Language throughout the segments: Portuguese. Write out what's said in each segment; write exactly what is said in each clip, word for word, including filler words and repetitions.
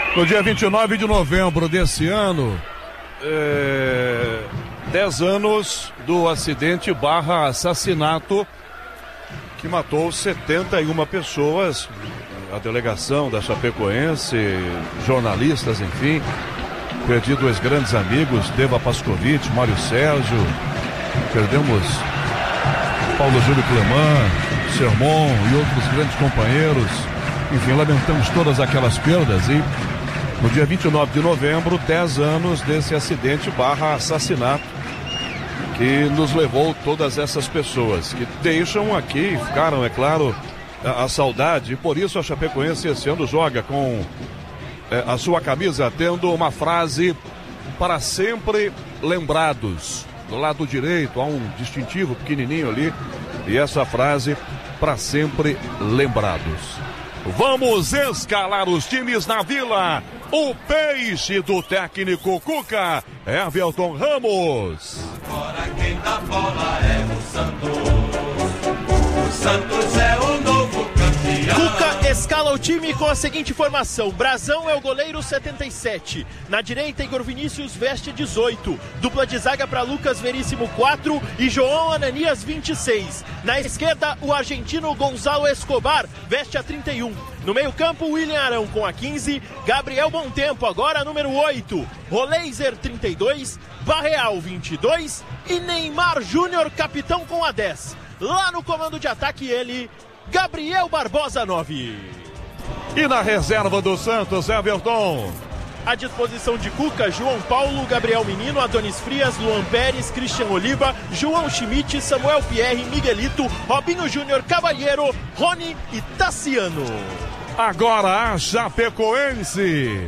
No dia vinte e nove de novembro desse ano, é, dez anos do acidente barra assassinato que matou setenta e uma pessoas, a delegação da Chapecoense, jornalistas, enfim. Perdi dois grandes amigos, Deva Pascovitch, Mário Sérgio, perdemos Paulo Júlio Clemã, Sermon e outros grandes companheiros. Enfim, lamentamos todas aquelas perdas e no dia vinte e nove de novembro, dez anos desse acidente barra assassinato que nos levou todas essas pessoas que deixam aqui, ficaram, é claro, a, a saudade, e por isso a Chapecoense esse ano joga com é, a sua camisa tendo uma frase para sempre lembrados. Do lado direito há um distintivo pequenininho ali e essa frase para sempre lembrados. Vamos escalar os times na Vila. O peixe do técnico Cuca, Everton Ramos. Agora quem dá bola é o Santos. O Santos é o novo campeão. Cuca escala o time com a seguinte formação: Brazão é o goleiro setenta e sete. Na direita, Igor Vinícius veste dezoito. Dupla de zaga para Lucas Veríssimo quatro e João Ananias vinte e seis. Na esquerda, o argentino Gonzalo Escobar veste a trinta e um. No meio-campo, William Arão com a quinze, Gabriel Bontempo agora número oito, Roleiser trinta e dois, Barreal vinte e dois e Neymar Júnior capitão com a dez. Lá no comando de ataque ele, Gabriel Barbosa nove. E na reserva do Santos, Everton. À disposição de Cuca, João Paulo, Gabriel Menino, Adonis Frias, Luan Pérez, Christian Oliva, João Schmidt, Samuel Pierre, Miguelito, Robinho Júnior, Cavalheiro, Rony e Tassiano. Agora a Chapecoense.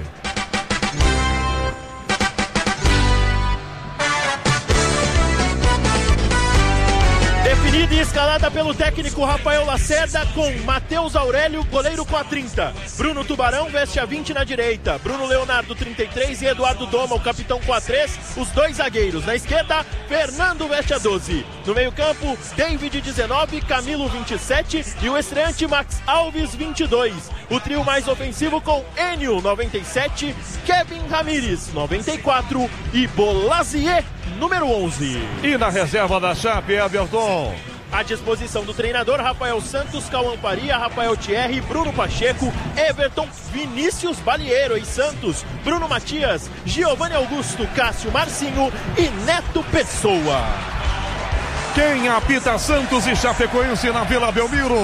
Definida e escalada pelo técnico Rafael Lacerda com Matheus Aurélio, goleiro com a trinta. Bruno Tubarão veste a vinte na direita. Bruno Leonardo trinta e três e Eduardo Doma, o capitão com a três, os dois zagueiros. Na esquerda, Fernando veste a doze. No meio campo, David dezenove, Camilo vinte e sete e o estreante Max Alves vinte e dois. O trio mais ofensivo com Enio noventa e sete, Kevin Ramírez noventa e quatro e Bolazier número onze. E na reserva da Chape, Everton. À disposição do treinador Rafael Santos, Cauã Faria, Rafael Thierry, Bruno Pacheco, Everton, Vinícius Balieiro e Santos, Bruno Matias, Giovanni Augusto, Cássio Marcinho e Neto Pessoa. Quem apita Santos e Chapecoense na Vila Belmiro?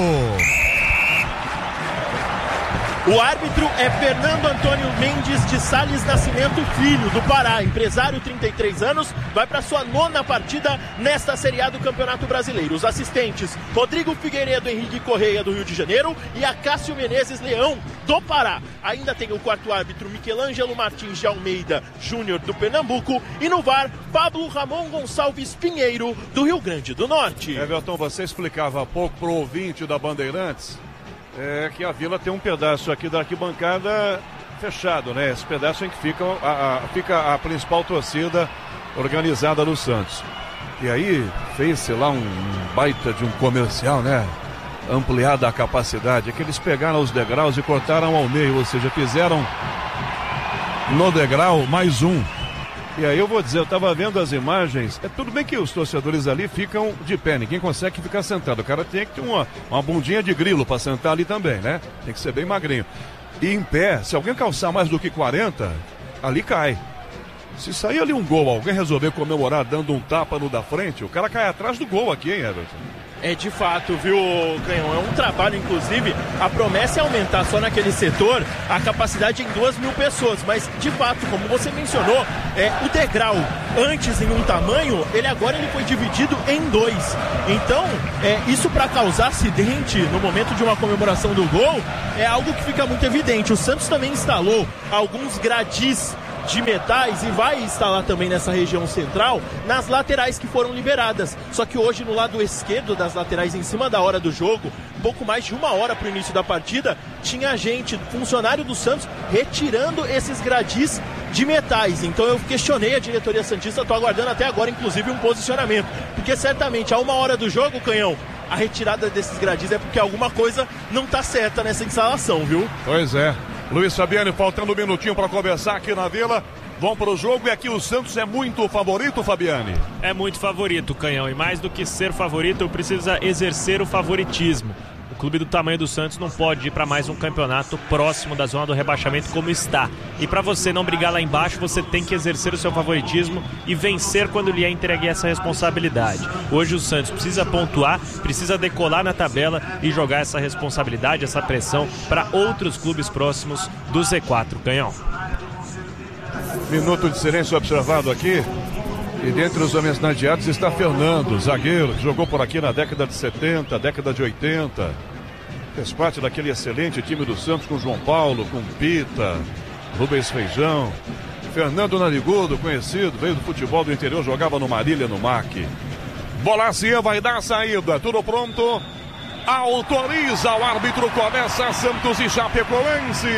O árbitro é Fernando Antônio Mendes de Sales Nascimento Filho, do Pará, empresário, trinta e três anos, vai para sua nona partida nesta Série A do Campeonato Brasileiro. Os assistentes, Rodrigo Figueiredo Henrique Correia, do Rio de Janeiro, e Acácio Menezes Leão, do Pará. Ainda tem o quarto árbitro, Michelangelo Martins de Almeida Júnior, do Pernambuco, e no V A R, Pablo Ramon Gonçalves Pinheiro, do Rio Grande do Norte. Everton, você explicava há pouco pro ouvinte da Bandeirantes É que a Vila tem um pedaço aqui da arquibancada fechado, né? Esse pedaço em que fica a, a, fica a principal torcida organizada do Santos. E aí fez-se lá um, um baita de um comercial, né? Ampliada a capacidade. É que eles pegaram os degraus e cortaram ao meio, ou seja, fizeram no degrau mais um. E aí eu vou dizer, eu estava vendo as imagens, é tudo bem que os torcedores ali ficam de pé, ninguém consegue ficar sentado. O cara tem que ter uma, uma bundinha de grilo para sentar ali também, né? Tem que ser bem magrinho. E em pé, se alguém calçar mais do que quarenta, ali cai. Se sair ali um gol, alguém resolver comemorar dando um tapa no da frente, o cara cai atrás do gol aqui, hein, Everton? É de fato, viu, Canhão? É um trabalho, inclusive, a promessa é aumentar só naquele setor a capacidade em duas mil pessoas, mas de fato, como você mencionou, é, o degrau antes em um tamanho, ele agora ele foi dividido em dois. Então, é, isso para causar acidente no momento de uma comemoração do gol é algo que fica muito evidente. O Santos também instalou alguns gradis de metais e vai instalar também nessa região central nas laterais que foram liberadas. Só que hoje no lado esquerdo das laterais, em cima da hora do jogo, um pouco mais de uma hora para o início da partida, tinha gente, funcionário do Santos, retirando esses gradis de metais. Então eu questionei a diretoria santista, estou aguardando até agora inclusive um posicionamento, porque certamente a uma hora do jogo, Canhão, a retirada desses gradis é porque alguma coisa não está certa nessa instalação, viu? Pois é. Luiz Fabiano, faltando um minutinho para conversar aqui na Vila. Vão para o jogo e aqui o Santos é muito favorito, Fabiane? É muito favorito, Canhão. E mais do que ser favorito, precisa exercer o favoritismo. O clube do tamanho do Santos não pode ir para mais um campeonato próximo da zona do rebaixamento como está. E para você não brigar lá embaixo, você tem que exercer o seu favoritismo e vencer quando lhe é entregue essa responsabilidade. Hoje o Santos precisa pontuar, precisa decolar na tabela e jogar essa responsabilidade, essa pressão para outros clubes próximos do Z quatro, Canhão. Minuto de silêncio observado aqui. E dentre os homenageados está Fernando, zagueiro, que jogou por aqui na década de setenta, década de oitenta. Fez parte daquele excelente time do Santos com João Paulo, com Pita, Rubens Feijão. Fernando Narigudo, conhecido, veio do futebol do interior, jogava no Marília, no M A C. Bolacia vai dar a saída, tudo pronto. Autoriza o árbitro, começa Santos e Chapecoense.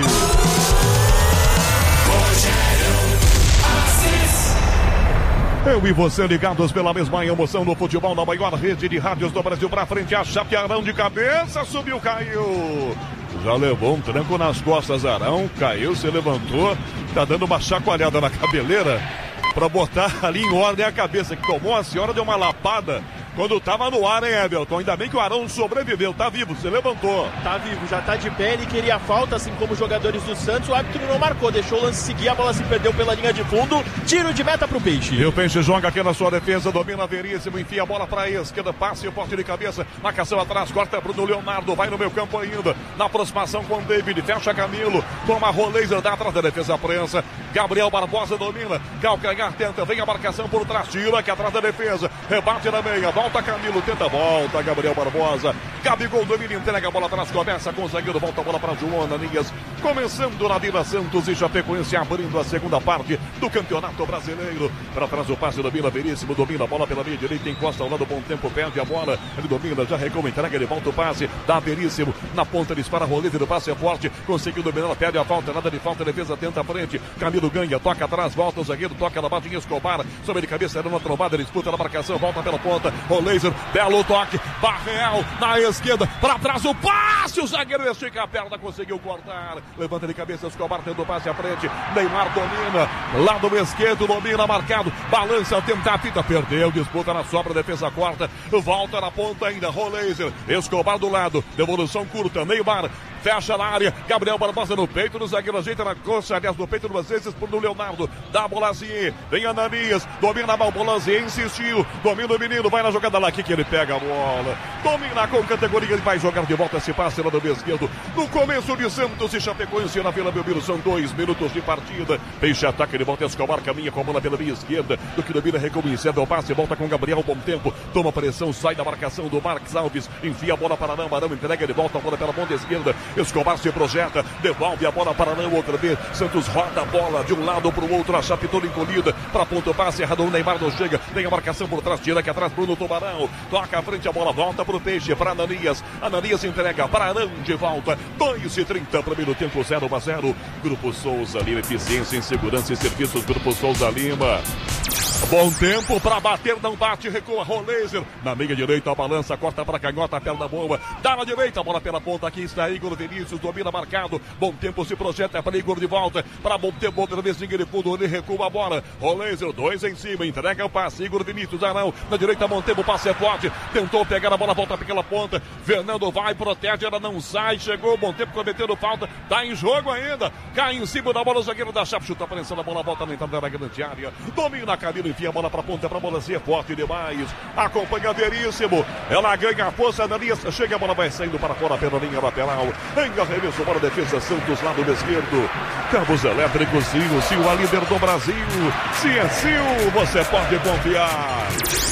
Eu e você ligados pela mesma emoção no futebol, na maior rede de rádios do Brasil, pra frente, a Chape, Arão de cabeça, subiu, caiu. Já levou um tranco nas costas, Arão, caiu, se levantou, tá dando uma chacoalhada na cabeleira pra botar ali em ordem a cabeça, que tomou, a senhora deu uma lapada quando tava no ar, hein, Everton? Ainda bem que o Arão sobreviveu, tá vivo, se levantou. Tá vivo, já tá de pé, ele queria falta, assim como os jogadores do Santos, o árbitro não marcou, deixou o lance seguir, a bola se perdeu pela linha de fundo, tiro de meta pro Peixe. E o Peixe joga aqui na sua defesa, domina Veríssimo, enfia a bola pra esquerda, passe, porte de cabeça, marcação atrás, corta Bruno Leonardo, vai no meio campo ainda, na aproximação com o David, fecha Camilo, toma Roleiser, dá atrás da defesa, prensa, Gabriel Barbosa domina, calcanhar tenta, vem a marcação por trás, tira aqui atrás da defesa, rebate na meia, volta Camilo, tenta, volta Gabriel Barbosa, Gabigol domina, entrega a bola atrás, começa com o zagueiro, volta a bola para João Ananias, começando na Vila Santos e Chapecoense abrindo a segunda parte do Campeonato Brasileiro, para trás o passe, domina Veríssimo, domina a bola pela meia direita, encosta ao lado, bom tempo, perde a bola, ele domina, já recua, entrega, ele volta o passe, dá Veríssimo, na ponta dispara, Rolete, o passe é forte, conseguiu dominar, perde a falta, nada de falta, defesa tenta a frente, Camilo ganha, toca atrás, volta o zagueiro, toca na bate em Escobar, sobre de cabeça, era uma trombada, disputa na marcação, volta pela ponta, Roleiser, belo toque, Barreal na esquerda, para trás o passe, o zagueiro estica a perna, conseguiu cortar, levanta de cabeça, Escobar tendo o passe à frente, Neymar domina, lado esquerdo, domina, marcado, balança, tenta a fita, perdeu, disputa na sobra, defesa corta, volta na ponta ainda, Roleiser, Escobar do lado, devolução curta, Neymar, fecha na área, Gabriel Barbosa no peito do zagueiro, ajeita na coxa, aliás, no peito duas vezes por Leonardo, dá a Bolazier, vem Ananias, domina a Bolazier, insistiu, domina o menino, vai na jogada lá, aqui que ele pega a bola, domina com categoria, ele vai jogar de volta, se passa lá do meio esquerdo, no começo de Santos e Chapecoense na Vila Belmiro, são dois minutos de partida, Peixe ataca, ele volta, Escobar caminha com a bola pela meia esquerda, do que domina, recomeça, o passe, volta com Gabriel, bom tempo, toma pressão, sai da marcação do Marques Alves, enfia a bola para Arão, Arão entrega, ele volta a bola pela ponta esquerda, Escobar se projeta, devolve a bola para Arão outra vez, Santos roda a bola de um lado para o outro, a Chape toda encolhida, para ponto passe, errado, o Neymar não chega, tem a marcação por trás, tira aqui atrás, Bruno Tubarão, toca à frente, a bola volta para o Peixe, para Ananias, Ananias entrega para Arão de volta, dois e trinta, primeiro tempo, zero a zero, Grupo Souza Lima, eficiência em segurança e serviços, Grupo Souza Lima. Bom tempo para bater, não bate, recua, Roleiser, na meia direita, a balança, corta para canhota, perna boa, dá na direita, a bola pela ponta, aqui está Igor Vinícius, domina marcado, bom tempo se projeta para Igor de volta, para bom tempo, outra vez, Igor fundo, ele recua a bola, Roleiser, dois em cima, entrega o passe, Igor Vinícius, Arão, na direita, bom tempo, passe é forte, tentou pegar a bola, volta pela ponta, Fernando vai, protege, ela não sai, chegou, bom tempo, cometendo falta, tá em jogo ainda, cai em cima da bola, o zagueiro da Chape, chuta a pressão, a bola volta na entrada da grande área, domina Camilo, enfia a bola para ponta, para a bola ser forte demais, acompanha Veríssimo, ela ganha a força, Ananias, chega, a bola vai saindo para fora pela linha lateral, em arremesso para a defesa, Santos, lado esquerdo, cabos elétricos, Sil, Sil, a líder do Brasil, se é Sil, você pode confiar.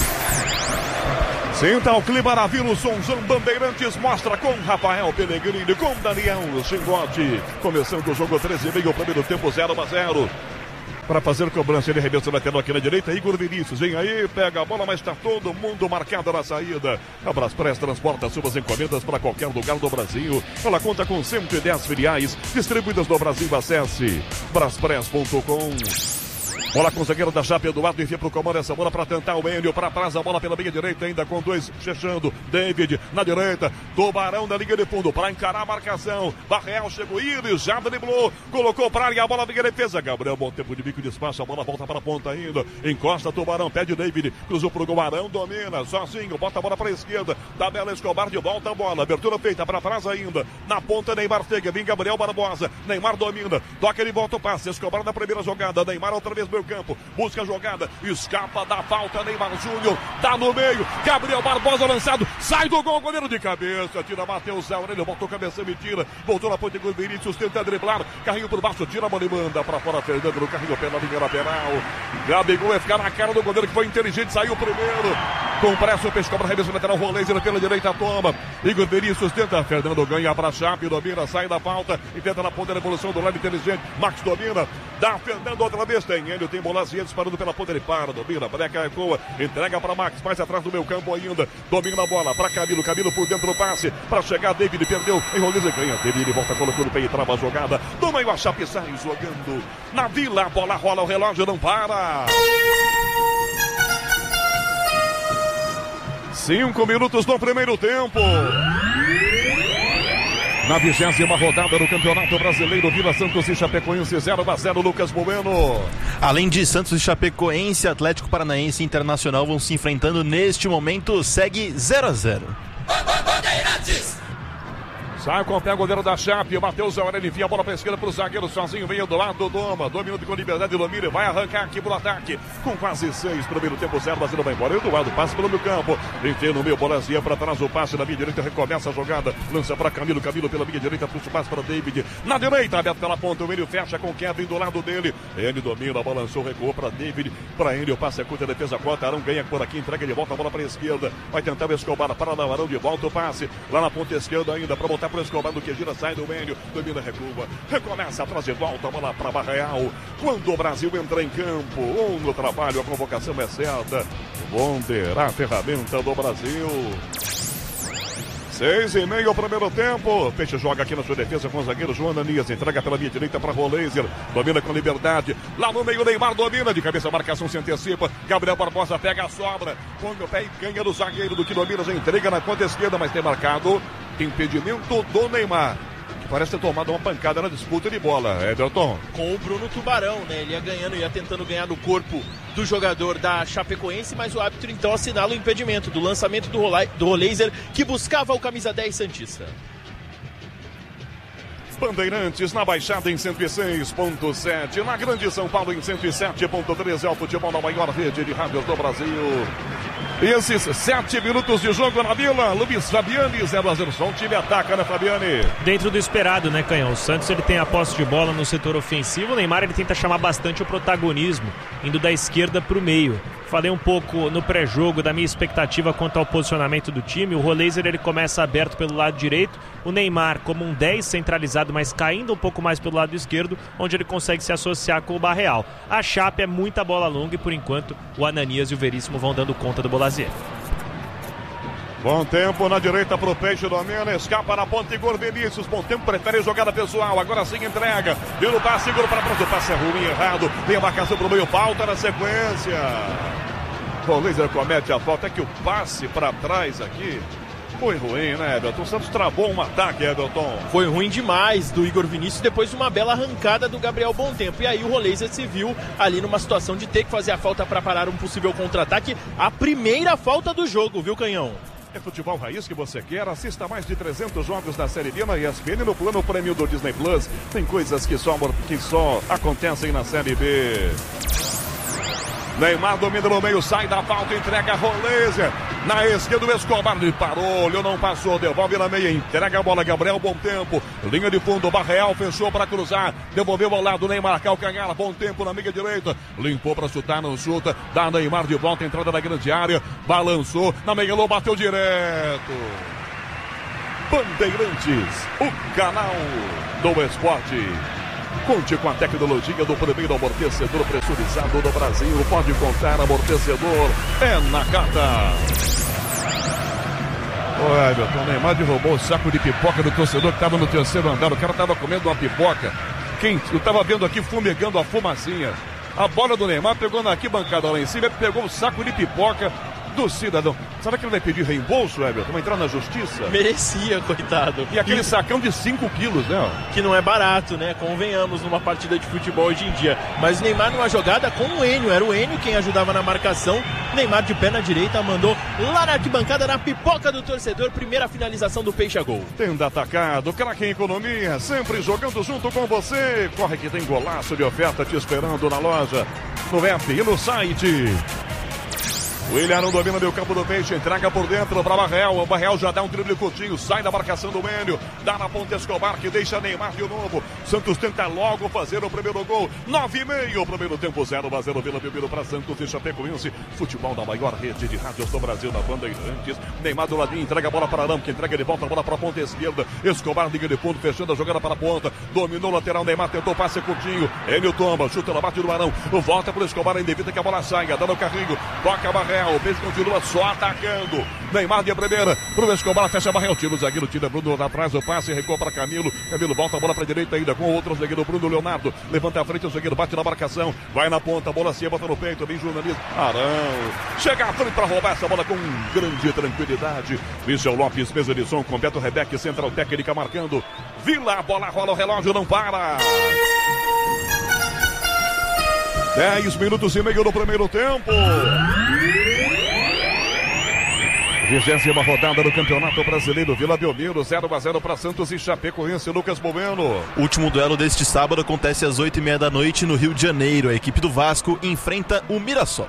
Sinta o clima na Vila, o Sonzão Bandeirantes mostra com Rafael Pellegrini, com Daniel Chingotti, começando o jogo treze e meio, primeiro tempo, zero a zero. Para fazer cobrança, ele arremessa lateral aqui na direita, Igor Vinícius, vem aí, pega a bola, mas está todo mundo marcado na saída. A Braspress transporta suas encomendas para qualquer lugar do Brasil. Ela conta com cento e dez filiais distribuídas no Brasil. Acesse braspress ponto com. Bola com o zagueiro da Chape, Eduardo, enfia pro comando essa bola para tentar o Enio, para trás a bola pela linha direita ainda com dois fechando, David na direita, Tubarão da linha de fundo para encarar a marcação, Barreal chegou, Iris, já driblou, colocou para área, a bola na defesa, Gabriel, bom tempo de bico de espaço, a bola volta para a ponta ainda, encosta Tubarão, pede David, cruzou pro gol, Arão domina, sozinho, bota a bola para a esquerda, tabela Escobar de volta a bola, abertura feita para trás ainda, na ponta Neymar Tega, vem Gabriel Barbosa, Neymar domina, toca ele volta o passe, Escobar na primeira jogada, Neymar outra vez meio campo, busca a jogada, escapa da falta, Neymar Júnior, tá no meio, Gabriel Barbosa lançado, sai do gol, goleiro de cabeça, tira Matheus Aurélio, botou cabeça, me tira, voltou na ponte com Vinícius, tenta driblar, carrinho por baixo, tira a bola e manda pra fora, Fernando no carrinho pela linha lateral, Gabigol vai ficar na cara do goleiro que foi inteligente, saiu primeiro, com pressa o Pescobra, revista lateral, Rolês, pela direita, toma, Igor Vinícius tenta, Fernando ganha pra Chape, domina, sai da falta, e tenta na ponta da evolução do lado inteligente, Max domina, dá Fernando outra vez, tem ele, tem Bolazinha disparando pela ponta, ele para, domina, breca, ecoa, entrega para Max, mais atrás do meu campo ainda, domina a bola para Camilo, Camilo por dentro do passe, para chegar, David perdeu, enroliza e ganha, David ele volta colocando o pé e trava a jogada, do meio a Chape sai jogando, na Vila, a bola rola, o relógio não para. Cinco minutos no primeiro tempo. Na vigésima rodada do Campeonato Brasileiro, Vila Santos e Chapecoense zero a zero, Lucas Bueno. Além de Santos e Chapecoense, Atlético Paranaense e Internacional vão se enfrentando neste momento, segue zero a zero. Sai com o pé, goleiro da Chape, Matheus Aurélio envia a bola para a esquerda para o zagueiro, sozinho, vem do lado do Doma, dominando com liberdade, domina, vai arrancar aqui pro ataque, com quase seis, primeiro tempo, zero, mas ele vai embora, Eduardo, passa pelo meu campo, enfia no meio, Bolazinha para trás, o passe na minha direita, recomeça a jogada, lança para Camilo, Camilo pela minha direita, puxa o passe para David, na direita, aberto pela ponta, o Enio fecha com Kevin do lado dele, Enio domina, balançou, recuou para David, para Enio, passa a curta, defesa, corta, Arão ganha por aqui, entrega de volta a bola para a esquerda, vai tentar o Escobar, para dar Arão de volta, o passe, lá na ponta esquerda ainda, para botar para o Escobar, do que gira, sai do Enio, domina, recua, recomeça atrás de volta, bola para Barreal, quando o Brasil entra em campo, ou no trabalho, a convocação é certa, Wonder, a ferramenta do Brasil. Seis e meio, primeiro tempo. Peixe joga aqui na sua defesa com o zagueiro João Ananias. Entrega pela linha direita para Rolêzer. Domina com liberdade. Lá no meio, Neymar domina. De cabeça, a marcação se antecipa. Gabriel Barbosa pega a sobra. Põe o pé e ganha do zagueiro do que domina. Já entrega na ponta esquerda, mas tem marcado impedimento do Neymar. Parece ter tomado uma pancada na disputa de bola, Everton. Com o Bruno Tubarão, né? Ele ia ganhando, ia tentando ganhar no corpo do jogador da Chapecoense, mas o árbitro então assinala o impedimento do lançamento do, Rola... do Rolêzer, que buscava o camisa dez santista. Bandeirantes na Baixada em cento e seis ponto sete, na Grande São Paulo em cento e sete ponto três, é o futebol na maior rede de rádios do Brasil. E esses sete minutos de jogo na Vila, Luiz Fabiani, zero a zero, só um time ataca, né, Fabiani? Dentro do esperado, né, Canhão? O Santos ele tem a posse de bola no setor ofensivo, o Neymar ele tenta chamar bastante o protagonismo, indo da esquerda para o meio. Falei um pouco no pré-jogo da minha expectativa quanto ao posicionamento do time. O Rolêzer ele começa aberto pelo lado direito, o Neymar como um dez centralizado, mas caindo um pouco mais pelo lado esquerdo, onde ele consegue se associar com o Barreal. A Chape é muita bola longa e por enquanto o Ananias e o Veríssimo vão dando conta do Bolazier. Bom tempo na direita pro Peixe, domina, escapa na ponta, Igor Vinícius, bom tempo, prefere jogada pessoal, agora sim entrega, vira o passe, segura para trás, o passe é ruim, errado, vem a marcação pro meio, falta na sequência. O Laser comete a falta, é que o passe para trás aqui foi ruim, né, Everton? O Santos travou um ataque, Everton. Foi ruim demais do Igor Vinícius, depois de uma bela arrancada do Gabriel Bom Tempo. E aí o Rolêzer se viu ali numa situação de ter que fazer a falta para parar um possível contra-ataque. A primeira falta do jogo, viu, Canhão? É futebol raiz que você quer? Assista mais de trezentos jogos da Série B na E S P N no plano prêmio do Disney Plus. Tem coisas que só, que só acontecem na Série B. Neymar domina no meio, sai da falta, entrega a Rolêzer. Na esquerda o Escobar, ele parou, olhou, não passou, devolve na meia, entrega a bola, Gabriel, bom tempo. Linha de fundo, Barreal fechou para cruzar, devolveu ao lado, Neymar, calcanhar, bom tempo na meia direita. Limpou para chutar, não chuta, dá Neymar de volta, entrada na grande área, balançou, na meia lô, bateu direto. Bandeirantes, o canal do esporte. Conte com a tecnologia do primeiro amortecedor pressurizado do Brasil. Pode contar, amortecedor é na Cata. Ô Everton, o Neymar derrubou o saco de pipoca do torcedor que estava no terceiro andar. O cara estava comendo uma pipoca quente. Eu estava vendo aqui fumegando a fumacinha. A bola do Neymar pegou na arquibancada lá em cima, pegou o saco de pipoca do cidadão. Será que ele vai pedir reembolso, Everton? Vai entrar na justiça? Merecia, coitado. E aquele e... sacão de cinco quilos, né? Que não é barato, né? Convenhamos, numa partida de futebol hoje em dia. Mas Neymar numa jogada com o Enio. Era o Enio quem ajudava na marcação. Neymar de pé na direita mandou lá na arquibancada, na pipoca do torcedor. Primeira finalização do Peixe a gol. Tenda Atacado, craque em economia, sempre jogando junto com você. Corre que tem golaço de oferta te esperando na loja, no app e no site. O Willian domina meio campo do Peixe, entrega por dentro para Barreal. O Barreal já dá um drible curtinho, sai da marcação do Enio, dá na ponta Escobar que deixa Neymar de novo. Santos tenta logo fazer o primeiro gol. Nove e meio, primeiro tempo, zero a zero Vila Belmiro para Santos e Chapecoense. Futebol da maior rede de rádios do Brasil, na Bandeirantes. Neymar do ladinho, entrega a bola para Arão, que entrega de volta a bola para a ponta esquerda. Escobar liga de fundo, fechando a jogada para a ponta. Dominou o lateral, Neymar tentou passe curtinho. Enio toma, chuta na bate do Arão. Volta para o Escobar, ainda evita que a bola saia, dando o carrinho, toca a Barreal. O Peixe continua só atacando. Neymar de primeira pro Escobar, fecha a Barreal, tira o zagueiro, tira Bruno lá atrás, o passe, recua para Camilo. Camilo volta a bola para a direita ainda com o outro zagueiro, Bruno Leonardo. Levanta a frente, o zagueiro bate na marcação, vai na ponta, a bola se bota no peito, vem jornalista. Arão chega à frente para roubar essa bola com grande tranquilidade. Michel Lopes, mesa de som com Beto Rebeck, central técnica marcando. Vila, a bola rola, o relógio não para. Dez minutos e meio no primeiro tempo. Vigésima rodada do Campeonato Brasileiro. Vila Belmiro, zero a zero para Santos e Chapecoense. Lucas Bueno. O último duelo deste sábado acontece às oito e meia da noite no Rio de Janeiro. A equipe do Vasco enfrenta o Mirassol.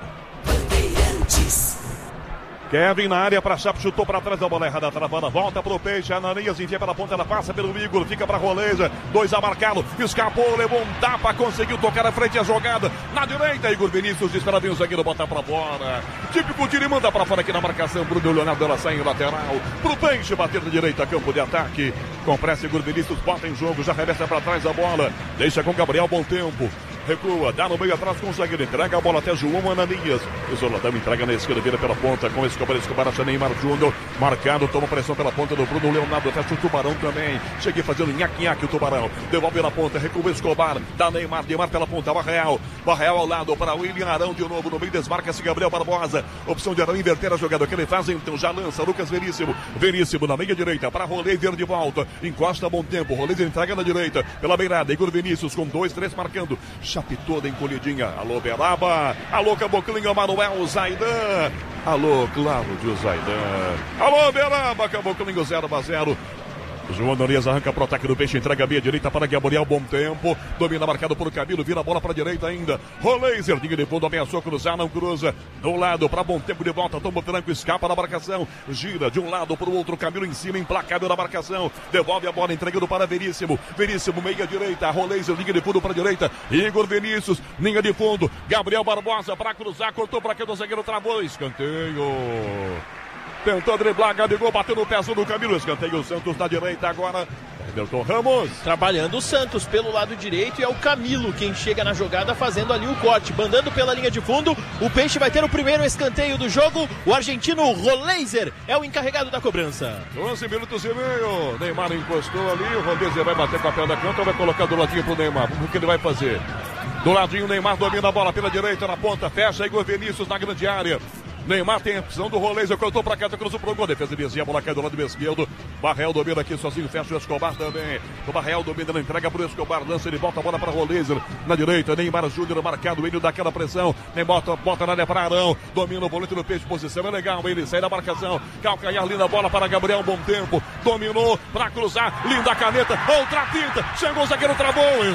Kevin na área para Chape, chutou para trás, a bola errada, travada, volta pro Peixe, Ananias enfia pela ponta, ela passa pelo Igor, fica para Roleza, dois a marcá-lo, escapou, levou um tapa, conseguiu tocar à frente a jogada, na direita, Igor Vinícius, espera bem o zagueiro, bota para fora, típico tiro e manda para fora aqui na marcação, Bruno Leonardo, ela sai em lateral, pro Peixe, bater na direita, campo de ataque, com pressa, Igor Vinícius, bota em jogo, já revesta para trás a bola, deixa com Gabriel, bom tempo. Recua, dá no meio atrás com o zagueiro, entrega a bola até João Ananias. Isoladão, entrega na esquerda, vira pela ponta com Escobar, Escobar, acha Neymar Júnior. Marcado, toma pressão pela ponta do Bruno Leonardo, fecha o Tubarão também. Cheguei fazendo nhaque-nhaque o Tubarão. Devolve na ponta, recua Escobar, dá Neymar, Neymar pela ponta, Barreal. Barreal ao lado para William Arão de novo, no meio desmarca-se Gabriel Barbosa. Opção de Arão inverter a jogada, o que ele faz então, já lança Lucas Veríssimo. Veríssimo na meia direita, para Roleiser de volta. Encosta, bom tempo, Roleiser entrega na direita, pela beirada, Igor Vinícius com dois, três marcando. Chape toda encolhidinha. Alô, Beraba. Alô, Caboclinho, Manuel Zaidan. Alô, Cláudio Zaidan. Alô, Beraba, Caboclinho, zero a zero. João Ananias arranca pro ataque do Peixe, entrega a meia direita para Gabriel, bom tempo. Domina marcado por Camilo, vira a bola para a direita ainda. Roleiser, liga de fundo, ameaçou cruzar, não cruza. Do lado para bom tempo de volta, toma o tranco, escapa da marcação. Gira de um lado para o outro, Camilo em cima, implacável na marcação. Devolve a bola, entregando para Veríssimo. Veríssimo, meia direita, Roleiser, liga de fundo para a direita. Igor Vinícius, linha de fundo. Gabriel Barbosa para cruzar, cortou para que o zagueiro travou, escanteio. Tentou driblar, Gabigol bateu no pezinho do Camilo, escanteio, o Santos na direita agora, Everton Ramos. Trabalhando o Santos pelo lado direito e é o Camilo quem chega na jogada fazendo ali o corte, mandando pela linha de fundo, o Peixe vai ter o primeiro escanteio do jogo, o argentino Roleiser é o encarregado da cobrança. onze minutos e meio, Neymar encostou ali, o Roleiser vai bater com a perna da canto ou vai colocar do ladinho pro Neymar, o que ele vai fazer? Do ladinho, Neymar domina a bola pela direita, na ponta, fecha Igor Vinícius na grande área. Neymar tem a opção do Roleiser, cortou pra cá, cruzou pro gol, defesa desvia, a bola cai do lado esquerdo. Barreal domina aqui sozinho, fecha o Escobar também. O Barreal domina, entrega pro Escobar, lança, ele volta a bola para Roleiser. Na direita, Neymar Júnior marcado, ele dá aquela pressão. Neymar bota, bota na área para Arão, domina o volante no Peixe, posição é legal, ele sai da marcação. Calcanhar, linda bola para Gabriel, bom tempo. Dominou pra cruzar, linda caneta, outra tinta, chegou o zagueiro, travou,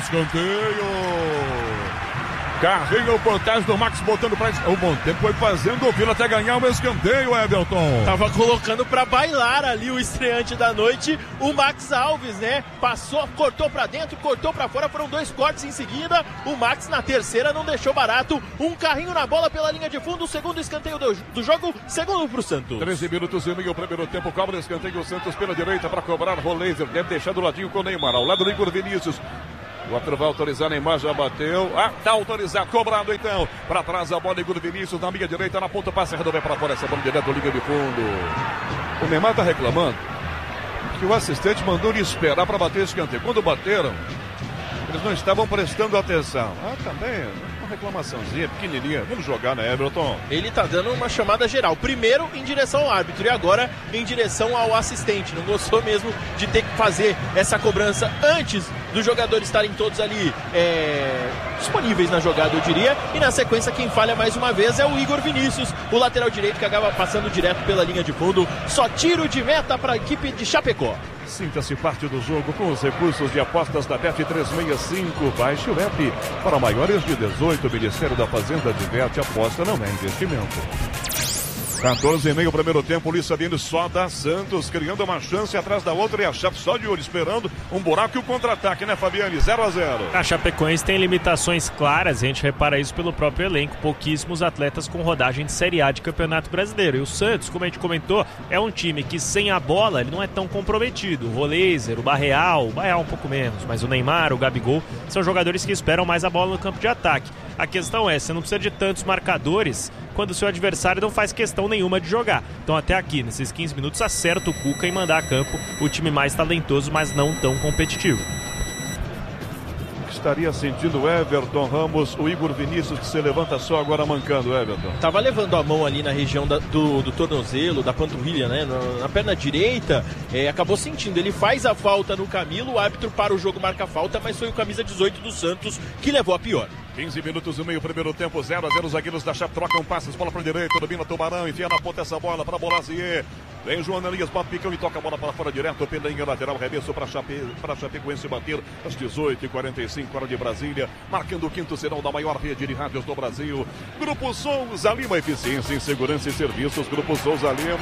escanteio. Carrinho por trás do Max botando pra... O bom tempo foi fazendo o Vila até ganhar o escanteio, Everton. Tava colocando pra bailar ali o estreante da noite, o Max Alves, né? Passou, cortou pra dentro, cortou pra fora, foram dois cortes em seguida. O Max na terceira não deixou barato. Um carrinho na bola pela linha de fundo, o segundo escanteio do, do jogo, segundo pro Santos. treze minutos e meio, o primeiro tempo, cobra o escanteio, o Santos pela direita pra cobrar Roleiser. Deve deixar do ladinho com o Neymar, ao lado do Igor Vinícius. O outro vai autorizar, Neymar já bateu. Ah, tá autorizado, cobrado então. Pra trás a bola, Igor Vinícius na minha direita, na ponta, passa, resolver para fora essa bola direto, liga de fundo. O Neymar tá reclamando que o assistente mandou ele esperar para bater esse escanteio. Quando bateram, Eles não estavam prestando atenção. Ah, também, uma reclamaçãozinha pequenininha. Vamos jogar, né, Everton? Ele tá dando uma chamada geral. Primeiro em direção ao árbitro e agora em direção ao assistente. Não gostou mesmo de ter que fazer essa cobrança antes dos jogadores estarem todos ali é, disponíveis na jogada, eu diria. E na sequência, quem falha mais uma vez é o Igor Vinícius, o lateral direito que acaba passando direto pela linha de fundo. Só tiro de meta para a equipe de Chapecó. Sinta-se parte do jogo com os recursos de apostas da Bet trezentos e sessenta e cinco. Baixe o app. Para maiores de dezoito, o Ministério da Fazenda adverte: aposta não é investimento. quatorze e meio, primeiro tempo, Luiz Sabino só dá Santos, criando uma chance atrás da outra e a Chape só de olho, esperando um buraco e o contra-ataque, né, Fabiane? zero a zero. A Chapecoense tem limitações claras, a gente repara isso pelo próprio elenco, pouquíssimos atletas com rodagem de Série A de Campeonato Brasileiro. E o Santos, como a gente comentou, é um time que sem a bola ele não é tão comprometido. O Roleiser, o Barreal, o Barreal um pouco menos, mas o Neymar, o Gabigol, são jogadores que esperam mais a bola no campo de ataque. A questão é, você não precisa de tantos marcadores quando o seu adversário não faz questão nenhuma de jogar. Então até aqui, nesses quinze minutos, acerta o Cuca em mandar a campo o time mais talentoso, mas não tão competitivo. Estaria sentindo o Everton Ramos, o Igor Vinícius, que se levanta só agora mancando, Everton. Tava levando a mão ali na região da, do, do tornozelo, da panturrilha, né? Na, na perna direita, é, acabou sentindo. Ele faz a falta no Camilo, o árbitro para o jogo, marca a falta, mas foi o camisa dezoito do Santos que levou a pior. quinze minutos e meio, primeiro tempo, zero a zero. Os zagueiros da Chape trocam passes, bola para direita, domina Tubarão, enfia na ponta essa bola para Bolazier. Vem João Ananias, bate picão e toca a bola para fora direto. Pendainha lateral, remesso para Chape, para Chapecoense bater às dezoito e quarenta e cinco, hora de Brasília. Marcando o quinto sinal da maior rede de rádios do Brasil. Grupo Souza Lima, eficiência em segurança e serviços. Grupo Souza Lima.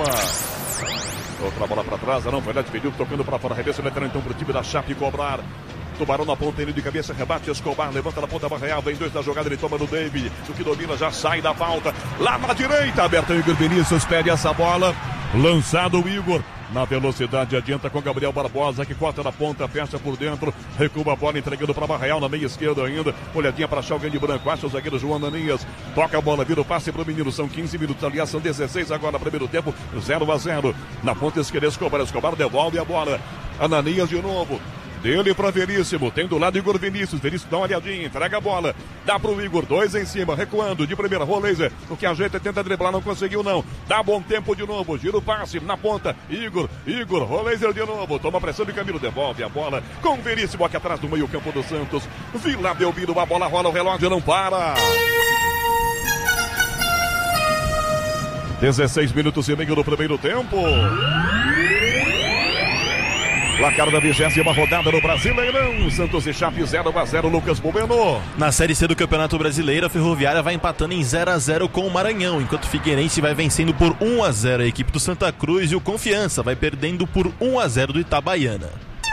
Outra bola para trás, não foi lá, despediu, tocando para fora. Remesso lateral então para o time da Chape cobrar. Tubarão na ponta, ele de cabeça, rebate, Escobar, levanta na ponta, Barreal, vem dois da jogada, ele toma no David, o que domina já sai da falta, lá na direita, aberta, Igor Vinícius pede essa bola, lançado o Igor, na velocidade, adianta com Gabriel Barbosa, que corta na ponta, fecha por dentro, recua a bola, entregando para Barreal, na meia esquerda ainda, olhadinha para achar alguém de branco, acha o zagueiro João Ananias, toca a bola, vira o passe para o menino, são quinze minutos, aliás, são dezesseis agora, primeiro tempo, zero a zero, na ponta esquerda, Escobar, Escobar devolve a bola, Ananias de novo, dele para Veríssimo, tem do lado Igor Vinícius, Veríssimo dá uma olhadinha, entrega a bola, dá pro Igor, dois em cima, recuando, de primeira, Roleiser, o que ajeita, tenta driblar, não conseguiu não, dá bom tempo de novo, gira o passe, na ponta, Igor, Igor, Roleiser de novo, toma pressão de Camilo, devolve a bola, com Veríssimo aqui atrás do meio campo do Santos, Vila Belmiro, a bola rola, o relógio não para. dezesseis minutos e meio do primeiro tempo. Placar da vigésima rodada no Brasileirão. Santos e Chape zero a zero, Lucas Bobeno. Na Série C do Campeonato Brasileiro, a Ferroviária vai empatando em zero a zero com o Maranhão, enquanto o Figueirense vai vencendo por um a zero a equipe do Santa Cruz e o Confiança vai perdendo por um a zero do Itabaiana.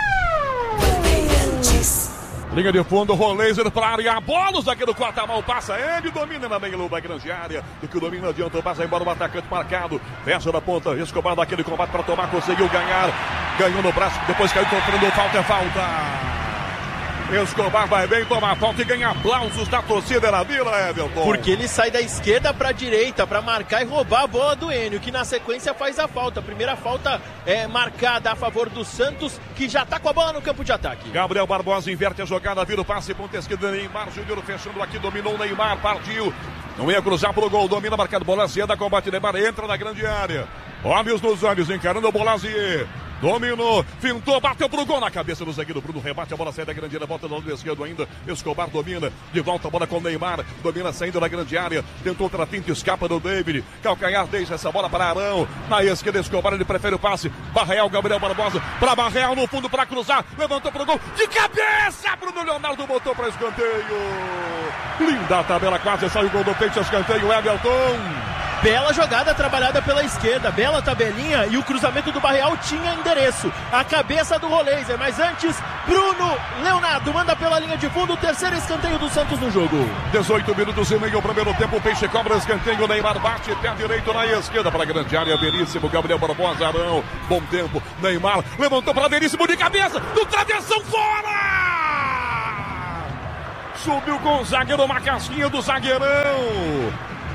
Linha de fundo, Roleiser para a área, a bola, o zagueiro corta a mão, passa ele, domina na meia luba, grande área, e que o domina adianta, passa embora o atacante marcado, fecha na ponta, Escobar daquele combate para tomar, conseguiu ganhar, ganhou no braço, depois caiu sofrendo, falta é falta. Escobar vai bem, toma a falta e ganha aplausos da torcida na Vila, Everton. Porque ele sai da esquerda para a direita para marcar e roubar a bola do Enio, que na sequência faz a falta. A primeira falta é marcada a favor do Santos, que já está com a bola no campo de ataque. Gabriel Barbosa inverte a jogada, vira o passe, ponta esquerda, Neymar Júnior fechando aqui, dominou o Neymar, partiu. Não ia cruzar pro gol, domina, marcado, Bolazier, combate Neymar, entra na grande área. Olhos nos olhos, encarando o Bolazier. Dominou, fintou, bateu pro gol na cabeça do zagueiro Bruno, rebate a bola, sai da grande área, volta do lado esquerdo ainda, Escobar domina, de volta a bola com o Neymar, domina saindo da grande área, tentou outra finta, escapa do David, calcanhar deixa essa bola para Arão, na esquerda Escobar, ele prefere o passe, Barreal, Gabriel Barbosa, para Barreal no fundo para cruzar, levantou pro gol, de cabeça, Bruno Leonardo botou para escanteio, linda a tabela, quase saiu o gol do peito, escanteio, Everton. Bela jogada trabalhada pela esquerda, bela tabelinha e o cruzamento do Barreal tinha endereço. A cabeça do Roleiser, mas antes, Bruno Leonardo manda pela linha de fundo o terceiro escanteio do Santos no jogo. dezoito minutos e meio, primeiro tempo, o Peixe cobra escanteio, Neymar bate, pé direito na esquerda para a grande área, Veríssimo, Gabriel Barbosa, Arão, bom tempo, Neymar, levantou para Veríssimo de cabeça, do travessão fora! Subiu com o zagueiro, uma casquinha do zagueirão.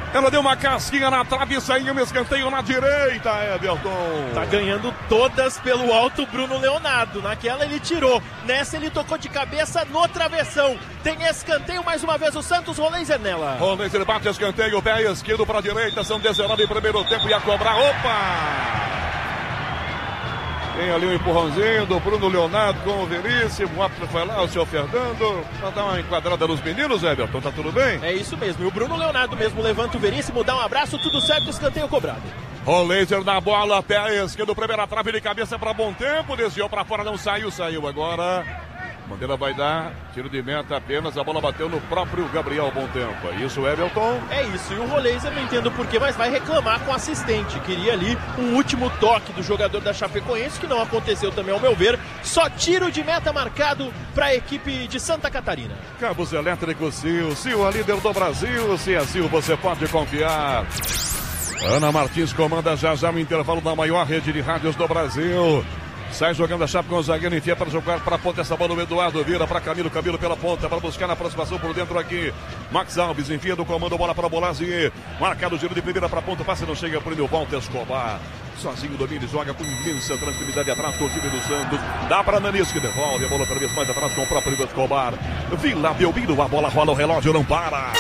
Ela deu uma casquinha na trave e saiu um escanteio na direita, Everton. Tá ganhando todas pelo alto Bruno Leonardo. Naquela ele tirou, nessa ele tocou de cabeça no travessão. Tem escanteio mais uma vez o Santos, Roleiser nela. Roleiser bate escanteio, pé esquerdo para a direita, são dezenove em primeiro tempo e a cobrar, opa! Tem ali um empurrãozinho do Bruno Leonardo com o Veríssimo. O árbitro foi lá, o senhor Fernando, para dar uma enquadrada nos meninos, Everton, tá tudo bem? É isso mesmo, e o Bruno Leonardo mesmo levanta o Veríssimo, dá um abraço, tudo certo, escanteio cobrado. Roleiser na bola, pé esquerdo, primeira trave de cabeça para bom tempo, desviou para fora, não saiu, saiu agora. Bandeira vai dar, tiro de meta apenas, a bola bateu no próprio Gabriel Bom Tempo. É isso, Everton? É isso, e o Roleiser não entendo porquê, mas vai reclamar com o assistente. Queria ali um último toque do jogador da Chapecoense, que não aconteceu também ao meu ver. Só tiro de meta marcado para a equipe de Santa Catarina. Cabos elétricos Sil, Sil, a líder do Brasil. Se é Sil, você pode confiar. Ana Martins comanda já já no intervalo da maior rede de rádios do Brasil. Sai jogando a Chape com o zagueiro, enfia para jogar para a ponta essa bola, o Eduardo vira para Camilo, Camilo pela ponta, para buscar na aproximação por dentro aqui. Max Alves enfia do comando, bola para Bolazzi, marcado o giro de primeira para a ponta, passe não chega por ele, o Walter Escobar. Sozinho domina e joga com imensa tranquilidade atrás do time do Santos. Dá para Nanis que devolve a bola outra vez mais atrás com o próprio Escobar. Vila Belmiro, a bola rola, o relógio não para.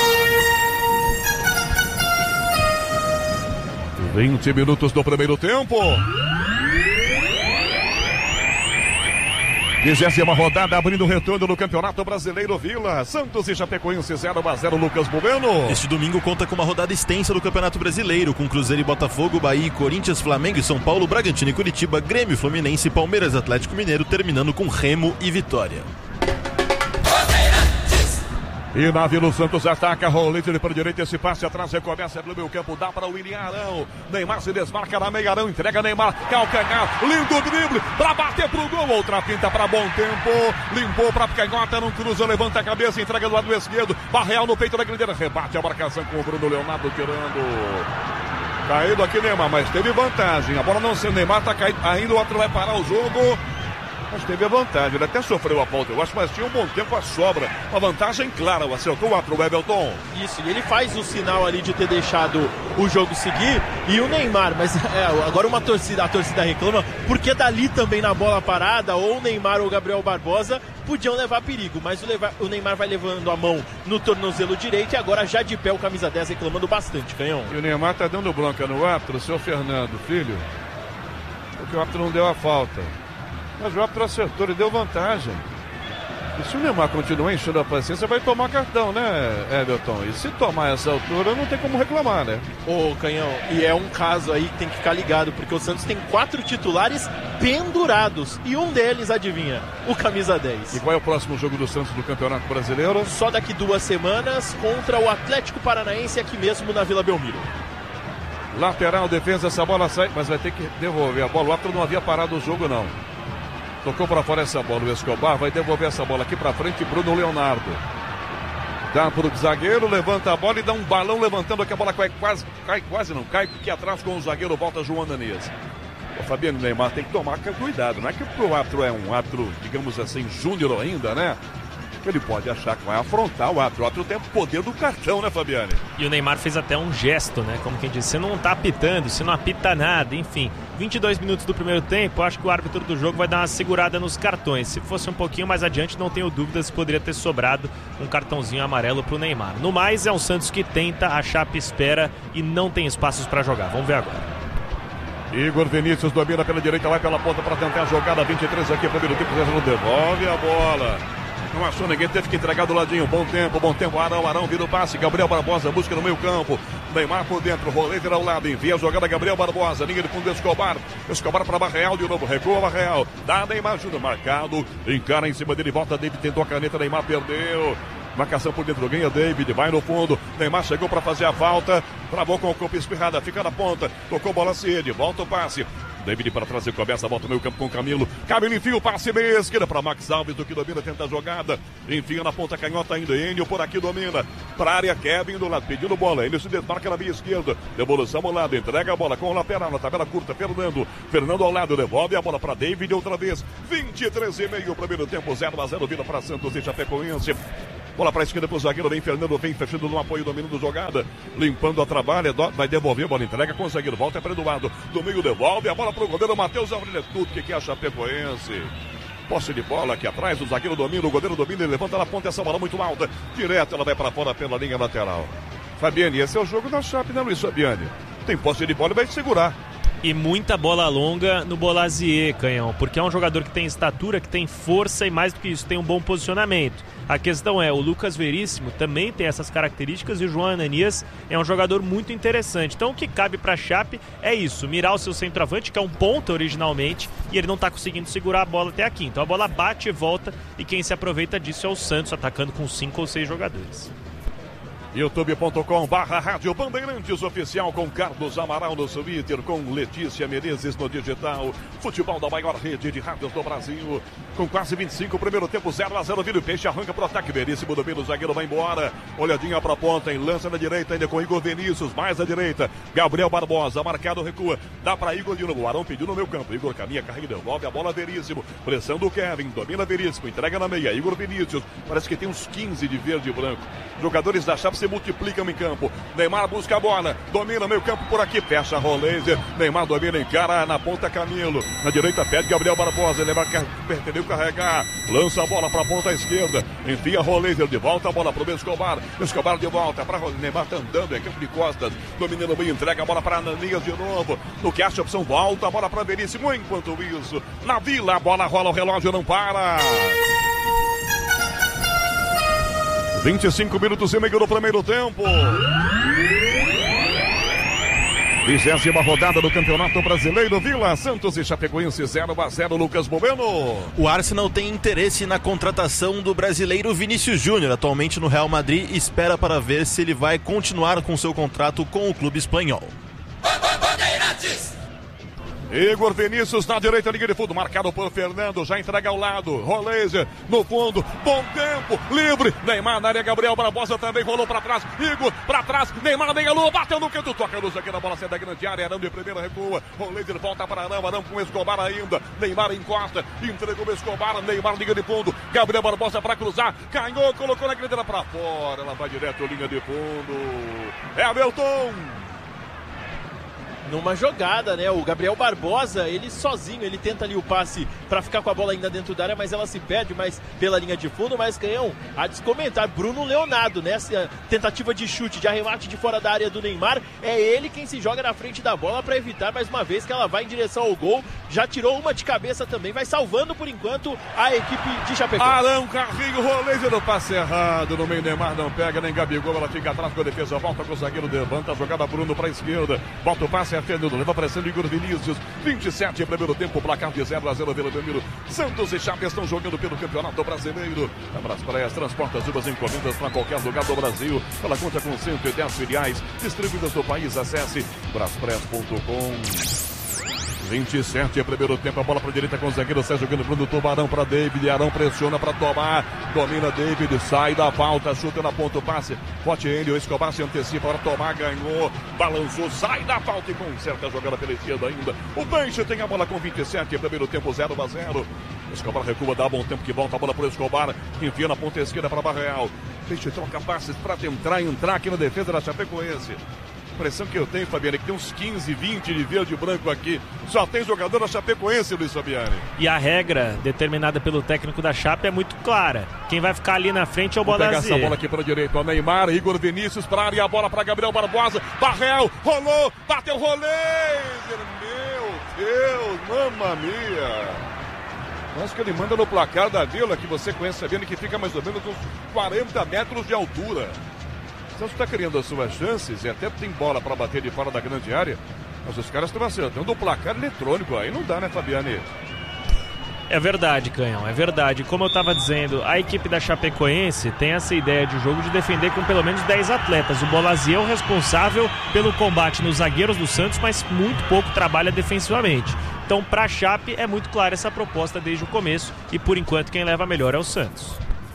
vinte minutos do primeiro tempo. Vigésima rodada abrindo o retorno do Campeonato Brasileiro. Vila, Santos e Chapecoense zero a zero, Lucas Boveno. Este domingo conta com uma rodada extensa do Campeonato Brasileiro, com Cruzeiro e Botafogo, Bahia, Corinthians, Flamengo e São Paulo, Bragantino e Curitiba, Grêmio, Fluminense, Palmeiras, Atlético Mineiro, terminando com Remo e Vitória. E na Vila Santos ataca, rolete para a direita, esse passe atrás, recomeça no meio campo, dá para o William Arão. Neymar se desmarca na meia, Arão entrega Neymar, calcanhar, lindo drible, para bater pro gol, outra pinta para Bom Tempo, limpou para canhota, não cruza, levanta a cabeça, entrega do lado esquerdo, Barreal no peito da grandeira, rebate a marcação com o Bruno Leonardo tirando. Caído aqui Neymar, mas teve vantagem, a bola não sendo Neymar, tá caído, ainda o outro vai parar o jogo. Mas teve a vantagem, ele até sofreu a falta, eu acho, mas tinha um bom tempo a sobra. Uma vantagem clara, acertou o outro, o Everton. Isso, e ele faz o sinal ali de ter deixado o jogo seguir. E o Neymar, mas é, agora uma torcida, a torcida reclama, porque dali também na bola parada, ou o Neymar ou o Gabriel Barbosa podiam levar perigo. Mas o, levar, o Neymar vai levando a mão no tornozelo direito e agora já de pé o camisa dez reclamando bastante, Canhão. E o Neymar tá dando bronca no árbitro, seu Fernando, filho, porque o árbitro não deu a falta. Mas o árbitro acertou, ele deu vantagem. E se o Neymar continuar enchendo a paciência, vai tomar cartão, né, Everton? E se tomar essa altura, não tem como reclamar, né? Ô, Canhão, e é um caso aí que tem que ficar ligado, porque o Santos tem quatro titulares pendurados. E um deles, adivinha, o camisa dez. E qual é o próximo jogo do Santos do Campeonato Brasileiro? Só daqui duas semanas, contra o Atlético Paranaense, aqui mesmo na Vila Belmiro. Lateral, defesa, essa bola sai, mas vai ter que devolver a bola. O árbitro não havia parado o jogo, não. Tocou para fora essa bola, o Escobar vai devolver essa bola aqui para frente, Bruno Leonardo. Dá para o zagueiro, levanta a bola e dá um balão levantando aqui, a bola cai quase, cai quase não cai, porque atrás com o zagueiro volta João Danês. O Fabiano Neymar tem que tomar cuidado, não é que o árbitro é um árbitro, digamos assim, júnior ainda, né? Ele pode achar que vai afrontar o árbitro. O árbitro tem o poder do cartão, né, Fabiane? E o Neymar fez até um gesto, né? Como quem diz, você não tá apitando, você não apita nada, enfim. vinte e dois minutos do primeiro tempo, acho que o árbitro do jogo vai dar uma segurada nos cartões. Se fosse um pouquinho mais adiante, não tenho dúvidas se poderia ter sobrado um cartãozinho amarelo pro Neymar. No mais, é um Santos que tenta, a Chape espera e não tem espaços para jogar. Vamos ver agora. Igor Vinícius domina pela direita, vai pela ponta para tentar a jogada. vinte e três aqui, primeiro tempo, não devolve a bola. Não achou ninguém, teve que entregar do ladinho. Bom tempo, bom tempo. Arão, Arão vira o passe. Gabriel Barbosa busca no meio campo. Neymar por dentro, Roleiser ao lado. Envia a jogada Gabriel Barbosa. Linha de fundo Escobar. Escobar para Barreal de novo. Recua Barreal. Dá Neymar, Júnior marcado. Encara em cima dele, volta David. Tentou a caneta, Neymar perdeu. Marcação por dentro, ganha David, vai no fundo. Neymar chegou para fazer a falta. Travou com o corpo espirrada, fica na ponta. Tocou bola sede, volta o passe. David para trás e começa, volta no meio campo com o Camilo. Camilo enfia o passe meia esquerda para Max Alves, do que domina, tenta a jogada. Enfia na ponta canhota ainda. Enio por aqui domina. Para a área, Kevin do lado, pedindo bola. Enio se desmarca na meia esquerda. Devolução ao lado, entrega a bola com o lateral na tabela curta. Fernando. Fernando ao lado, devolve a bola para David outra vez. vinte e três e meio, primeiro tempo, zero a zero, vira para Santos e Chapecoense. Bola para a esquerda para o zagueiro, vem Fernando, vem fechando no apoio, dominando jogada, limpando a trabalha, vai devolver, bola entrega com o zagueiro, volta para Eduardo, domingo devolve, a bola para o goleiro Matheus Aurélio, tudo que quer a Chapecoense. Posse de bola aqui atrás, o zagueiro domina, o goleiro domina, ele levanta na ponta, essa bola muito alta, direto, ela vai para fora pela linha lateral. Fabiane, esse é o jogo da Chape, né, Luiz Fabiane? Tem posse de bola e vai segurar. E muita bola longa no Bolazier, Canhão, porque é um jogador que tem estatura, que tem força e mais do que isso, tem um bom posicionamento. A questão é, o Lucas Veríssimo também tem essas características e o João Ananias é um jogador muito interessante. Então o que cabe para a Chape é isso, mirar o seu centroavante, que é um ponta originalmente, e ele não está conseguindo segurar a bola até aqui. Então a bola bate e volta e quem se aproveita disso é o Santos, atacando com cinco ou seis jogadores. youtube ponto com barra Rádio Bandeirantes Oficial, com Carlos Amaral no Twitter, com Letícia Menezes no digital. Futebol da maior rede de rádios do Brasil. Com quase vinte e cinco, primeiro tempo zero a zero. Vira o Peixe, arranca pro ataque. Veríssimo domina, o zagueiro vai embora. Olhadinha pra ponta, em lança na direita, ainda com Igor Vinícius, mais à direita. Gabriel Barbosa, marcado, recua. Dá pra Igor de novo. O Arão pediu no meu campo. Igor caminha, carrega, devolve a bola. Veríssimo. Pressão do Kevin, domina Veríssimo, entrega na meia. Igor Vinícius, parece que tem uns quinze de verde e branco. Jogadores da Chape se multiplicam em campo. Neymar busca a bola, domina meio campo por aqui, fecha a Roleiser. Neymar domina, encara na ponta Camilo. Na direita pede Gabriel Barbosa. Neymar pretendeu carregar, lança a bola para a ponta esquerda. Enfia Roleiser de volta, a bola para o Escobar. Escobar de volta para Neymar, tá andando, é campo de costas. Dominando bem, entrega a bola para Ananias de novo. No que acha a opção, volta a bola para Veríssimo. Enquanto isso, na Vila, a bola rola, o relógio não para. vinte e cinco minutos e meio do primeiro tempo. Vigésima rodada do Campeonato Brasileiro. Vila, Santos e Chapecoense zero a zero. Lucas Boveno. O Arsenal tem interesse na contratação do brasileiro Vinícius Júnior, atualmente no Real Madrid, e espera para ver se ele vai continuar com seu contrato com o clube espanhol. Igor Vinícius na direita, linha de fundo, marcado por Fernando, já entrega ao lado, Roleiser no fundo, bom tempo, livre, Neymar na área, Gabriel Barbosa também rolou para trás, Igor para trás, Neymar meia lua, bateu no canto, toca a luz aqui na bola, sai da grande área, Arão de primeira recua, Roleiser volta para Arão, Arão com Escobar ainda, Neymar encosta, entregou o Escobar, Neymar liga de fundo, Gabriel Barbosa para cruzar, canhou, colocou na grande área para fora, ela vai direto, linha de fundo, é Hamilton. Numa jogada, né? O Gabriel Barbosa, ele sozinho, ele tenta ali o passe para ficar com a bola ainda dentro da área, mas ela se perde mais pela linha de fundo. Mas, Canhão, a descomentar, Bruno Leonardo, nessa tentativa de chute, de arremate de fora da área do Neymar, é ele quem se joga na frente da bola para evitar mais uma vez que ela vai em direção ao gol. Já tirou uma de cabeça também, vai salvando por enquanto a equipe de Chapecoense. Arão, carrinho, Roleiser no passe errado, no meio Neymar não pega, nem Gabigol, ela fica atrás com a defesa, volta com o zagueiro, levanta a jogada, Bruno para a esquerda, volta o passe, é Fernando, leva a pressão de Igor Vinícius, vinte e sete, primeiro tempo, placar de zero a zero, Vila Belmiro. Santos e Chape estão jogando pelo Campeonato Brasileiro. A Braspraias transporta as uvas encomendas para qualquer lugar do Brasil. Ela conta com cento e dez filiais distribuídas no país. Acesse braspraias ponto com. vinte e sete, primeiro tempo, a bola para a direita com o zagueiro, sai jogando Bruno Tubarão para David, Arão pressiona para tomar, domina David, sai da falta, chuta na ponta, o passe, bote ele, o Escobar se antecipa para tomar, ganhou, balançou, sai da falta e conserta a jogada pela esquerda ainda. O Peixe tem a bola com vinte e sete, primeiro tempo zero a zero. Escobar recua, dá bom tempo que volta a bola para o Escobar, enfia na ponta esquerda para Barreal. Peixe troca passes para tentar entrar aqui na defesa da Chapecoense. A impressão que eu tenho, Fabiane, é que tem uns quinze, vinte de verde e branco aqui. Só tem jogador da Chapecoense, Luiz Fabiane. E a regra determinada pelo técnico da Chape é muito clara. Quem vai ficar ali na frente é o Bolazier. Pega essa bola aqui para a direita, o Neymar, Igor Vinícius para a área, a bola para Gabriel Barbosa, Barrel, rolou, bateu o Roleiser. Meu Deus, mamma mia. Acho que ele manda no placar da Vila, que você conhece, Fabiane, que fica mais ou menos uns quarenta metros de altura. O Santos está criando as suas chances e até tem bola para bater de fora da grande área, mas os caras estão acertando o placar eletrônico, aí não dá, né, Fabiane? É verdade, Canhão, é verdade. Como eu estava dizendo, a equipe da Chapecoense tem essa ideia de jogo de defender com pelo menos dez atletas. O Bolazier é o responsável pelo combate nos zagueiros do Santos, mas muito pouco trabalha defensivamente. Então, para a Chape, é muito clara essa proposta desde o começo e, por enquanto, quem leva melhor é o Santos.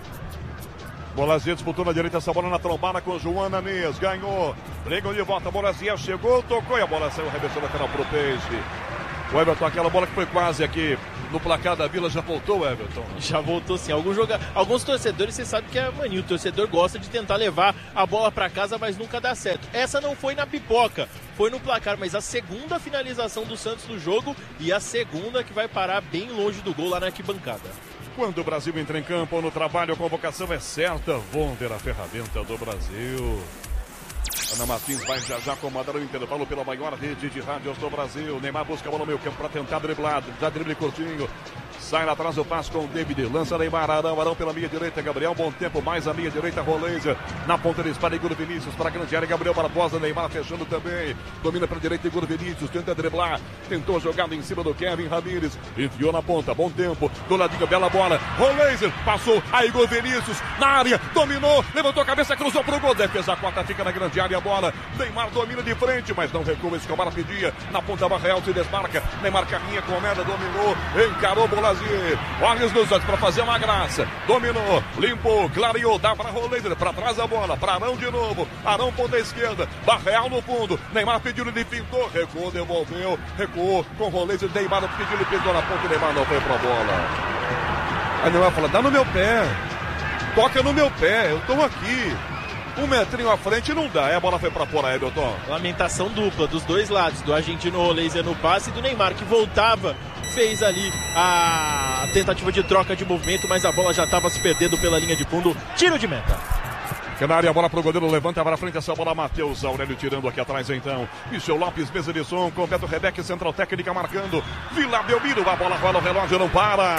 Bolazier disputou na direita essa bola na trombada com o João Ananias, ganhou, brigam de volta, Bolazier chegou, tocou e a bola saiu, reversou lateral pro Peixe. O Everton, aquela bola que foi quase aqui no placar da Vila, já voltou, Everton? Já voltou sim. Alguns, joga... Alguns torcedores, você sabe que é mania. O torcedor gosta de tentar levar a bola para casa, mas nunca dá certo. Essa não foi na pipoca, foi no placar, mas a segunda finalização do Santos no jogo e a segunda que vai parar bem longe do gol lá na arquibancada. Quando o Brasil entra em campo ou no trabalho, a convocação é certa. Wonder, a ferramenta do Brasil. Ana Martins vai já já comandar o intervalo pela maior rede de rádios do Brasil. Neymar busca a bola no meio campo para tentar driblar. Já drible curtinho. Sai lá atrás o passe com o David. Lança Neymar, Arão, Arão pela minha direita. Gabriel, bom tempo, mais a minha direita, Roleza. Na ponta ele espalha Igor Vinícius para a grande área. Gabriel Barbosa, Neymar fechando também. Domina para a direita Igor Vinícius. Tenta driblar. Tentou jogada em cima do Kevin Ramírez. Enfiou na ponta, bom tempo. Do ladinho, bela bola. Roleza passou a Igor Vinícius na área. Dominou, levantou a cabeça, cruzou para o gol. Defesa quarta, fica na grande área a bola. Neymar domina de frente, mas não recua. Escobar pedia. Na ponta, Barra Real se desmarca. Neymar caminha com a merda, dominou. Encarou Bolazier. Olhos nos olhos para fazer uma graça. Dominou, limpou, clareou, dá para Roleza, para trás a bola, para Arão de novo. Arão ponta esquerda, Barreal no fundo. Neymar pediu, ele pintou, recuou, devolveu, recuou com Roleza. Neymar pediu, ele pintou na ponta. Neymar não foi para a bola. Aí Neymar fala: dá no meu pé, toca no meu pé, eu estou aqui. Um metrinho à frente não dá. Aí a bola foi pra fora, Everton. Lamentação dupla dos dois lados, do argentino Roleza no passe e do Neymar, que voltava, fez ali a tentativa de troca de movimento, mas a bola já estava se perdendo pela linha de fundo. Tiro de meta. Na área, a bola pro goleiro, levanta para frente essa bola, Matheus Aurélio tirando aqui atrás então. Michel Lopes, mesa de som, com Beto Rebeque, central técnica marcando. Vila Belmiro, a bola rola, o relógio não para.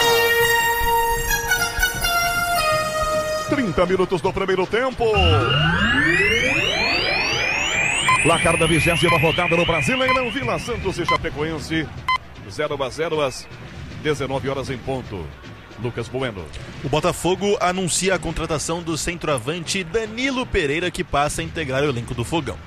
trinta minutos do primeiro tempo. Placar da vigésima rodada no Brasileirão. Vila Santos e Chapecoense. zero a zero às dezenove horas em ponto. Lucas Bueno. O Botafogo anuncia a contratação do centroavante Danilo Pereira, que passa a integrar o elenco do Fogão.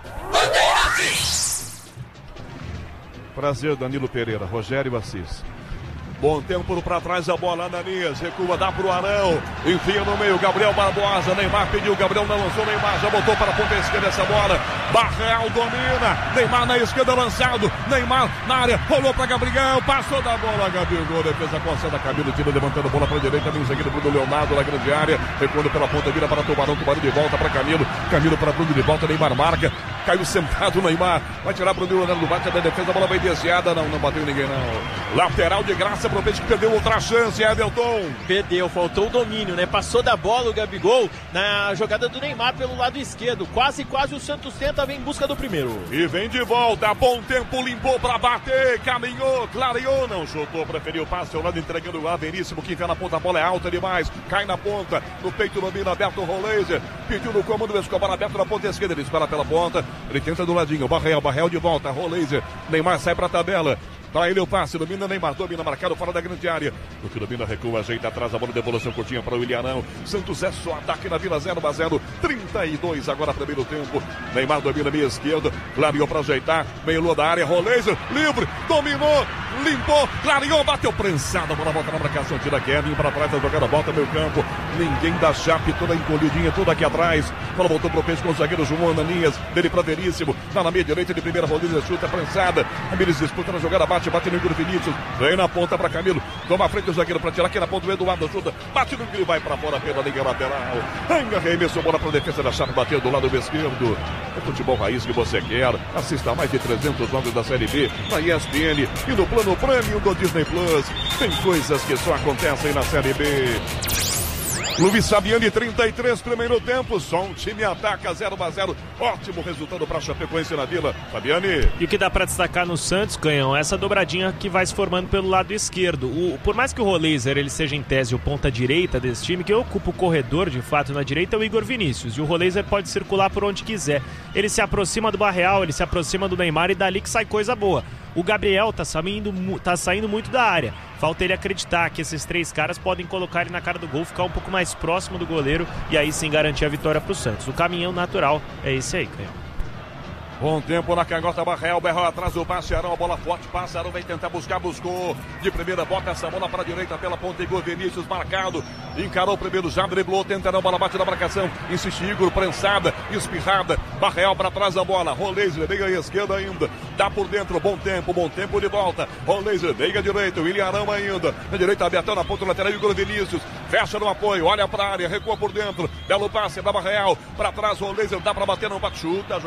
Prazer, Danilo Pereira. Rogério Assis. Bom tempo para trás, a bola, Ananias, recua, dá pro Arão, enfia no meio, Gabriel Barbosa, Neymar pediu, Gabriel não lançou, Neymar já botou para a ponta esquerda essa bola, Barreal domina, Neymar na esquerda lançado, Neymar na área, rolou para Gabriel, passou da bola, Gabigol, defesa concentra, Camilo tira, levantando a bola para a direita, vem seguido pro Leonardo na grande área, recuando pela ponta, vira para Tubarão, Tubarão de volta para Camilo, Camilo para Bruno de volta, Neymar marca, caiu sentado, Neymar, vai tirar pro Leonardo, bate da defesa, a bola vai desviada, não, não bateu ninguém não, lateral de graça, aproveita que perdeu outra chance, Everton. Perdeu, faltou o domínio, né? Passou da bola o Gabigol na jogada do Neymar pelo lado esquerdo. Quase, quase o Santos tenta, vem em busca do primeiro. E vem de volta, bom tempo, limpou pra bater, caminhou, clareou, não chutou, preferiu o passe ao lado, entregando o ar, Veríssimo, que enfia na ponta, a bola é alta demais, cai na ponta, no peito domina, aberto o Roleza, pediu no comando, o Escobar aberto na ponta esquerda, ele espera pela ponta, ele tenta do ladinho, Barreal, Barreal de volta, Roleza, Neymar sai pra tabela. Para ele o passe, domina Neymar, domina marcado fora da grande área. O que domina recua, ajeita atrás, a bola de devolução curtinha para o Willianão. Santos é só ataque na Vila, zero a zero, trinta e dois agora primeiro tempo. Neymar domina meia esquerda, clareou para ajeitar, meio lua da área, Roleza, livre, dominou, limpou, clareou, bateu prensada, a bola volta na marcação, tira Kevin para trás, a jogada volta meio campo. Ninguém da Chape, toda encolhidinha, toda aqui atrás. A bola voltou pro peito com o zagueiro João Ananias, dele para Veríssimo, lá na meia direita de primeira, Roleza chuta prensada. Ramírez disputa na jogada, bate, bate no Igor Vinícius, vem na ponta para Camilo, toma a frente o zagueiro para tirar aqui na ponta, o Eduardo chuta, bate no Igor, vai para fora pela linha lateral, ainda arremessou bola para defesa da Chape, bateu do lado esquerdo. É futebol raiz que você quer, assista a mais de trezentos jogos da Série B na E S P N e no plano Premium do Disney Plus. Tem coisas que só acontecem na Série B. Luiz Fabiani, trinta e três, primeiro tempo, só um time ataca, zero a zero, ótimo resultado para a Chapecoense na Vila. Fabiani. E o que dá para destacar no Santos, Canhão, essa dobradinha que vai se formando pelo lado esquerdo. O, por mais que o Roleza ele seja em tese o ponta direita desse time, que ocupa o corredor de fato na direita é o Igor Vinícius, e o Roleza pode circular por onde quiser. Ele se aproxima do Barreal, ele se aproxima do Neymar e dali que sai coisa boa. O Gabriel tá saindo, tá saindo muito da área. Falta ele acreditar que esses três caras podem colocar ele na cara do gol, ficar um pouco mais próximo do goleiro e aí sim garantir a vitória pro Santos. O caminhão natural é esse aí, Canhão. Bom tempo na canhota, Barreal, Barreal atrás do passe, Arão, a bola forte, passa, Arão vai tentar buscar, buscou de primeira, bota essa bola para a direita pela ponta, Igor Vinícius marcado, encarou o primeiro, já driblou, tenta Arão, bola bate na marcação, insiste Igor, prensada, espirrada, Barreal para trás da bola, Roleiser, meia à esquerda ainda, dá por dentro, bom tempo, bom tempo de volta, Roleiser, meia à direita, William Arão ainda, na direita, abertão na ponta lateral, Igor Vinícius, fecha no apoio, olha para a área, recua por dentro, belo passe da Barreal, para trás, Roleiser, dá para bater, não bate, chuta,